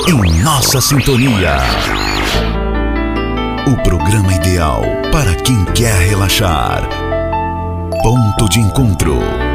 em nossa sintonia. O programa ideal para quem quer relaxar. Ponto de encontro.